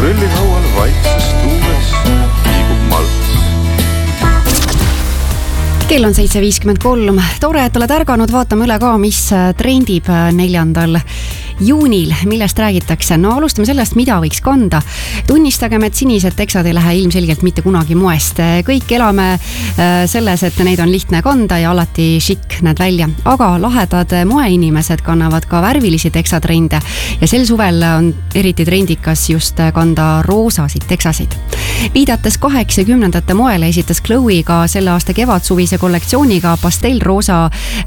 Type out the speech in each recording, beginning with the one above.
Grillilaual vaikses tuules liigub malts. Kell on 7.53. Tore, et oled ärganud, vaatame üle ka, mis trendib 4. juunil, millest räägitakse. No alustame sellest, mida võiks kanda. Tunnistagem, et sinised teksad ei lähe ilmselgelt mitte kunagi moest. Kõik elame selles, et neid on lihtne kanda ja alati šikk näed välja. Aga lahedad moeinimesed kannavad ka värvilisi teksatrende ja sel suvel on eriti trendikas just kanda roosasid teksasid. Viidates 80ndate moele esitas Chloe ka selle aasta kevadsuvise kollektsiooniga pastellroosa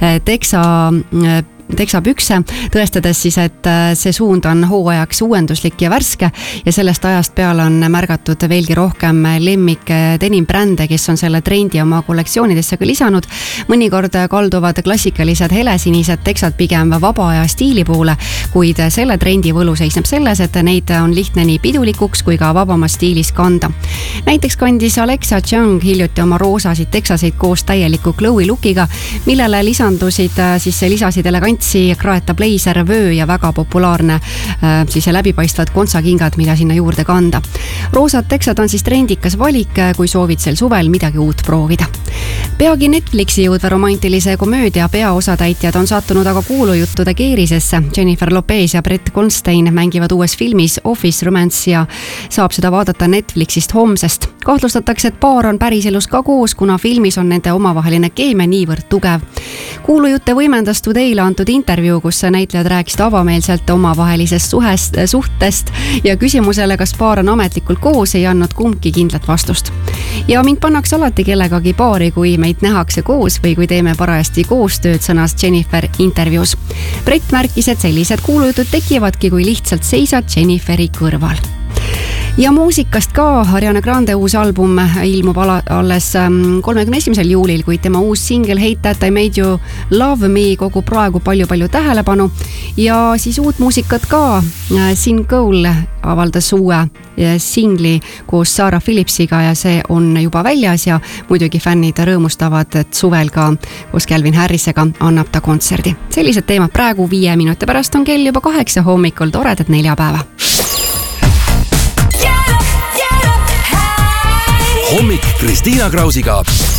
teksapükse, tõestades siis, et see suund on hooajaks uuenduslik ja värske ja sellest ajast peale on märgatud veelgi rohkem lemmik denimbrände, kes on selle trendi oma kollektsioonidesse ka lisanud. Mõnikord kalduvad klassikalised helesinised teksad pigem vaba aja stiili poole, kuid selle trendi võlu seisneb selles, et neid on lihtne nii pidulikuks kui ka vabamas stiilis kanda. Näiteks kandis Alexa Chung hiljuti oma roosasid teksaseid koos täieliku Chloe lookiga, millele lisasid elegantsi kraeta blazer, vöö ja väga populaarne läbipaistvad kontsakingad, mida sinna juurde kanda. Roosad teksad on siis trendikas valik, kui soovid sel suvel midagi uut proovida. Peagi Netflixi jõudva romantilise komöödia peaosatäitjad on sattunud aga kuulujuttude keerisesse. Jennifer Lopez ja Brett Goldstein mängivad uues filmis Office Romance ja saab seda vaadata Netflixist homsest. Kahtlustatakse, et paar on päriselus ka koos, kuna filmis on nende omavaheline keemia niivõrd tugev. Kuulujutte võimendas Today'le antud intervjuu, kus näitlejad rääkisid avameelselt omavahelisest suhtest ja küsimusele, kas paar on ametlikult koos, ei andnud kumbki kindlat vastust. Ja mind pannakse alati kellegagi paari, kui meid nähakse koos või kui teeme parajasti koostööd, sõnas Jennifer intervjuus. Brett märkis, et sellised kuulujutud tekivadki, kui lihtsalt seisad Jenniferi kõrval. Ja muusikast ka. Ariana Grande uus album ilmub alles 31. juulil, kuid tema uus single Hate That I Made You Love Me kogub praegu palju tähelepanu ja siis uut muusikat ka. Sin Cole avaldas uue singli koos Sarah Phillipsiga ja see on juba väljas ja muidugi fännid rõõmustavad, et suvel ka koos Calvin Harrisega annab ta kontserdi. Sellised teemad praegu 5 minuti pärast on kell juba 8 hommikul, toredat neljapäeva. Hommik Kristiina Krausiga.